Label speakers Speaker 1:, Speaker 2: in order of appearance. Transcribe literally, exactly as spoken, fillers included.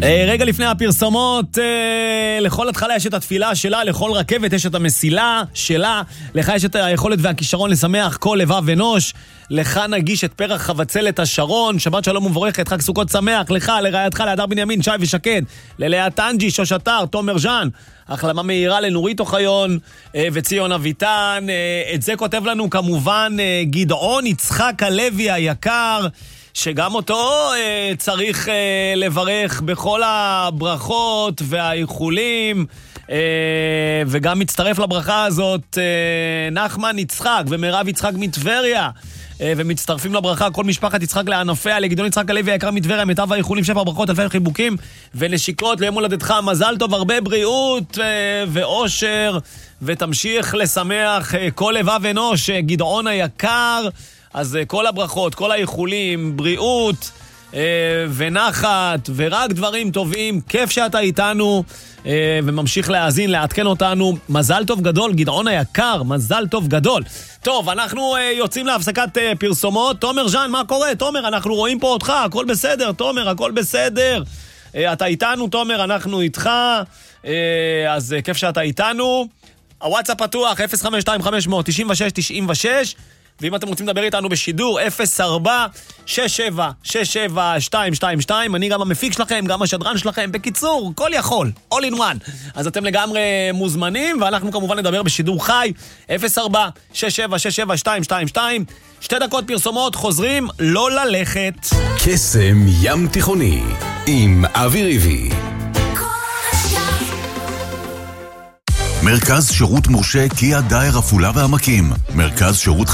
Speaker 1: רגע לפני הפרסומות, לכל התחלה יש את התפילה שלה, לכל רכבת יש את המסילה שלה, לך יש את היכולת והכישרון לשמח כל לבב אנוש, לך נגיש את פרח חבצלת השרון, שבת שלום ומבורכת, חג סוכות שמח, לך, לרעייתך, להדר בנימין, שי ושקד, ללאה טנג'י, שוש אתר, תומר ז'אן, החלמה מהירה לנורית אוחיון וציון אביטן. את זה כותב לנו כמובן גדעון יצחק הלוי היקר, שגם אותו אה, צריך אה, לברך בכל הברכות והאיחולים, אה, וגם מצטרף לברכה הזאת אה, נחמן יצחק ומרב יצחק מטבריה, אה, ומצטרפים לברכה כל משפחת יצחק לענפיה, לגדעון יצחק הלוי היקר מטבריה, מיטב האיחולים, שפע ברכות, אלפי חיבוקים ונשיקות ליום הולדתך, מזל טוב, הרבה בריאות אה, ואושר, ותמשיך לשמח אה, כל לבב אנוש, אה, גדעון היקר. אז כל הברכות, כל האיחולים, בריאות אה, ונחת ורק דברים טובים, כיף שאתה איתנו אה, וממשיך להאזין, לעדכן אותנו. מזל טוב גדול, גדעון היקר, מזל טוב גדול. טוב, אנחנו אה, יוצאים להפסקת אה, פרסומות. תומר ז'אן, מה קורה? תומר, אנחנו רואים פה אותך, הכל בסדר, תומר, הכל בסדר. אה, אתה איתנו, תומר, אנחנו איתך, אה, אז אה, כיף שאתה איתנו. הוואטסאפ פתוח, אפס חמש שתיים חמש תשע שש תשע שש, ואם אתם רוצים לדבר איתנו בשידור, אפס ארבע שש שבע שש שבע שתיים שתיים שתיים, אני גם המפיק שלכם, גם השדרן שלכם, בקיצור, כל יכול, all in one. אז אתם לגמרי מוזמנים, ואנחנו כמובן נדבר בשידור חי, אפס ארבע שש שבע שש שבע שתיים שתיים שתיים, שתי דקות פרסומות, חוזרים, לא ללכת.
Speaker 2: קסם ים תיכוני, עם אבי ריבי. מרכז שירות מורשה קיה דייר עפולה והעמקים, מרכז שירות